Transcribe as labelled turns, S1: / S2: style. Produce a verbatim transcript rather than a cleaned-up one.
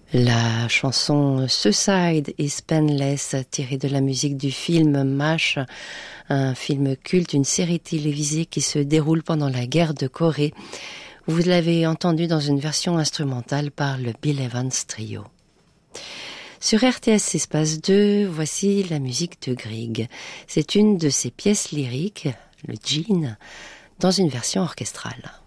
S1: La chanson Suicide is Painless, tirée de la musique du film MASH, un film culte, une série télévisée qui se déroule pendant la guerre de Corée. Vous l'avez entendu dans une version instrumentale par le Bill Evans Trio. Sur R T S Espace deux, voici la musique de Grieg. C'est une de ses pièces lyriques, le Djinn, dans une version orchestrale.